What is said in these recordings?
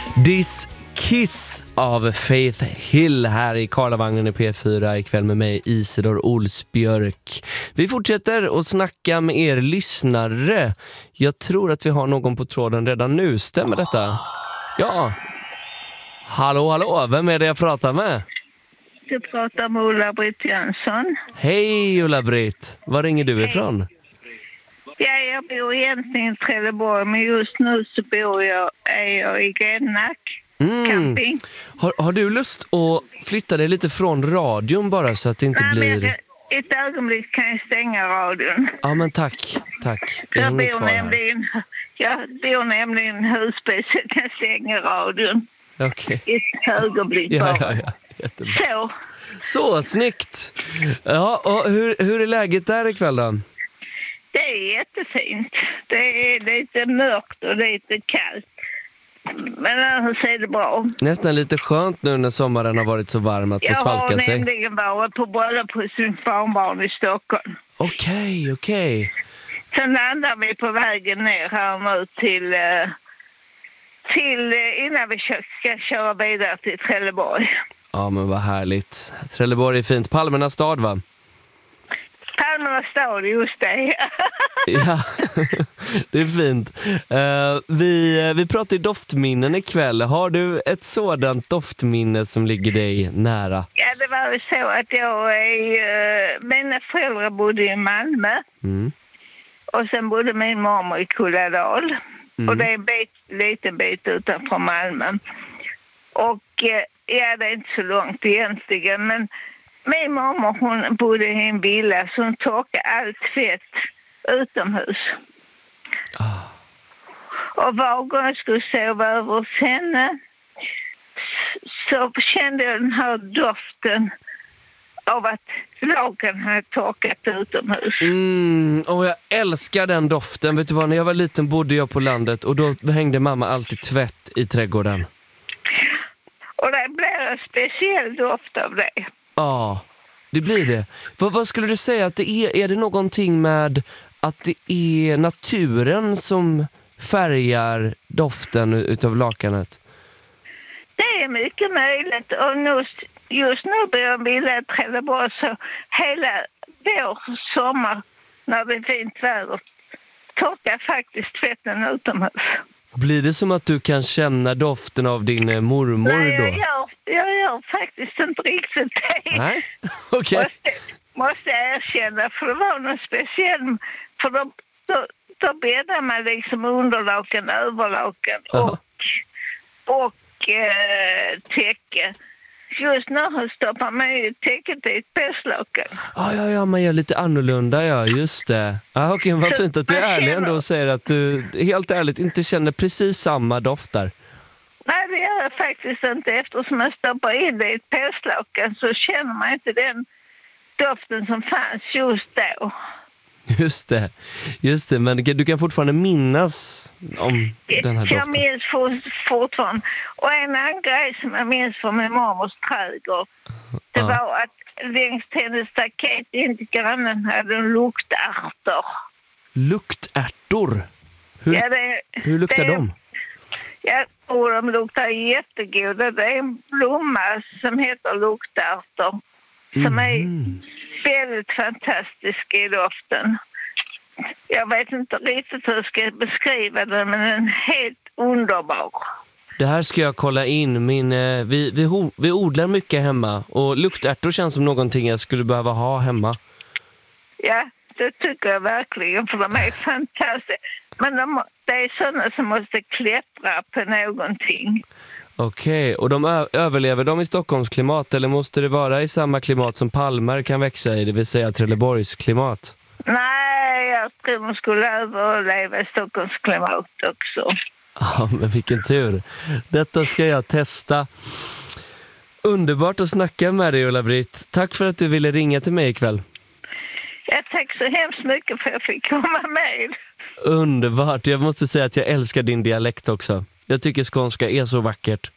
This Kiss av Faith Hill här i Karlavagnen i P4 ikväll med mig Isidor Olsbjörk. Vi fortsätter att snacka med er lyssnare. Jag tror att vi har någon på tråden redan nu. Stämmer detta? Ja. Hallå, vem är det jag pratar med? Du pratar med Ulla-Britt Jönsson. Hej Ulla-Britt, var ringer du ifrån? Ja, jag bor egentligen i Trelleborg, men just nu så är jag i Grennack camping. Har du lust att flytta dig lite från radion bara så att det inte blir... Men ett ögonblick kan jag stänga radion. Ja, men tack. Jag bor nämligen husbil så jag kan stänga radion. Okej. Ett ögonblick bara. Ja. Jättebra. Så, snyggt. Ja, och hur är läget där ikväll då? Det är jättefint. Det är lite mörkt och lite kallt. Men annars är det bra. Nästan lite skönt nu när sommaren har varit så varm att få svalka sig. Jag har nämligen varit på bröllop på sin farbarn i Stockholm. Okej. Sen landar vi på vägen ner här nu till innan vi ska köra vidare till Trelleborg. Ja, men vad härligt. Trelleborg är fint. Palmernas stad, va? Palmernas stad, just det. Ja, det är fint. Vi pratar ju doftminnen ikväll. Har du ett sådant doftminne som ligger dig nära? Ja, det var ju så att mina föräldrar bodde i Malmö. Och sen bodde min mamma i Kulladal. Och det är en liten bit utanför Malmö. Och ja, det är inte så långt egentligen, men min mamma hon bodde i en villa som torkade allt fett utomhus. Och var gång jag skulle sova över hos henne så kände jag den här doften av att lakan hade torkat utomhus. Och jag älskar den doften. Vet du vad, när jag var liten bodde jag på landet och då hängde mamma alltid tvätt i trädgården. Och det blir en speciell doft av det. Ja, det blir det. Vad skulle du säga att det är? Är det någonting med att det är naturen som färgar doften utav lakanet? Det är mycket möjligt. Och just nu blir jag villa i Trelleborg så hela vår sommar när det är fint väder torkar faktiskt tvätten utomhus. Blir det som att du kan känna doften av din mormor då? Nej, jag gör faktiskt inte riktigt det. Nej, okej. Måste jag erkänna, för det var något speciellt. För då bäddar man liksom underlaken, överlaken och täcke. Just nu stoppar man ju täcket i ett pälslakan. Ja, man gör lite annorlunda, ja, just det. Okej, vad fint att du är ärlig ändå och säger att du helt ärligt inte känner precis samma doftar. Nej, det gör jag faktiskt inte. Eftersom jag stoppar in det i ett pälslakan så känner man inte den doften som fanns just då. Just det, men du kan fortfarande minnas om den här doften. Jag minns fortfarande. Och en annan grej som jag minns från min mormors trädgård, det var att längs hennes staket inte grannen hade luktärtor. Luktärtor? Hur luktar de? Jag tror de luktar jättegoda. Det är en blomma som heter luktärtor som är väldigt fantastisk i doften. Jag vet inte riktigt hur jag ska beskriva den, men den är helt underbar. Det här ska jag kolla in. Vi odlar mycket hemma och luktärtor känns som någonting jag skulle behöva ha hemma. Ja, det tycker jag verkligen, för de är fantastiska. Men det är sådana som måste klättra på någonting. Okej, och överlever de i Stockholms klimat eller måste det vara i samma klimat som palmer kan växa i, det vill säga Trelleborgs klimat? Nej, jag tror de skulle överleva i Stockholms klimat också. Ja, men vilken tur. Detta ska jag testa. Underbart att snacka med dig, Ulla-Britt. Tack för att du ville ringa till mig ikväll. Ja, tack så hemskt mycket för att jag fick komma med. Underbart. Jag måste säga att jag älskar din dialekt också. Jag tycker skånska är så vackert.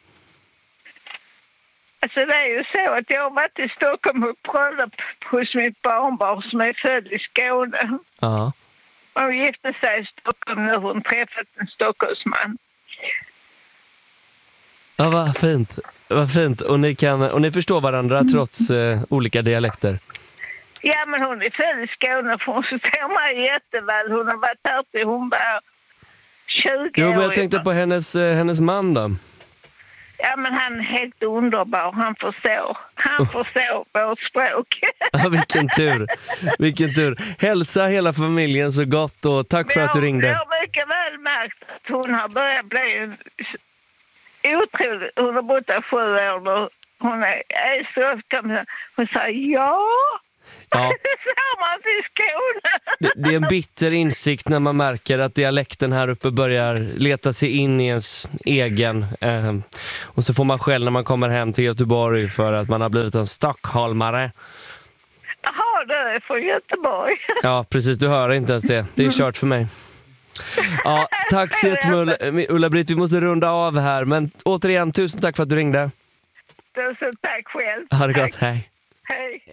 Alltså det är ju så att jag har varit i Stockholm och prövat hos mitt barnbarn som är född i Skåne. Ja. Hon gifte sig i Stockholm när hon träffat en stockholmsman. Ja, vad fint. Vad fint. Och ni förstår varandra trots olika dialekter? Ja, men hon är född i Skåne, för hon förstår mig jätteväl. Hon har varit här till hon var 20 år. Jo, men jag tänkte på hennes man då. Ja, men han är helt underbar. Han förstår vårt språk. Ja, vilken tur. Hälsa hela familjen så gott och tack för att du ringde. Jag har mycket väl märkt att hon har börjat bli otroligt. Hon har bott där 7 år nu. Hon är så hon säger ja. Ja. Så man till Skåne. Det är en bitter insikt när man märker att dialekten här uppe börjar leta sig in i ens egen. Och så får man själv när man kommer hem till Göteborg för att man har blivit en stockholmare. Jaha, det är från Göteborg. Ja, precis. Du hör inte ens det. Det är kört för mig. Ja, tack så jättemycket Ulla-Britt. Vi måste runda av här. Men återigen, tusen tack för att du ringde. Tusen tack själv. Ha det gott, hej. Hej.